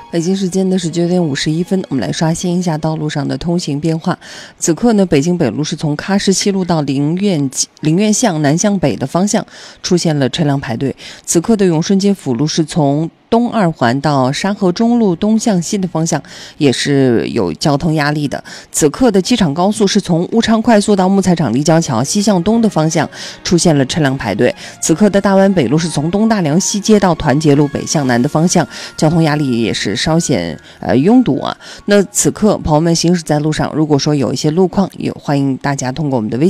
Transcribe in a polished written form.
北京时间的19点51分，我们来刷新一下道路上的通行变化。此刻呢，北京北路是从喀什西路到陵苑巷南向北的方向出现了车辆排队。此刻的永顺街辅路是从东二环到沙河中路东向西的方向也是有交通压力的。此刻的机场高速是从乌昌快速到木材厂立交桥西向东的方向出现了车辆排队。此刻的大湾北路是从东大梁西街到团结路北向南的方向，交通压力也是稍显拥堵啊。那此刻朋友们行驶在路上，如果说有一些路况，也欢迎大家通过我们的微信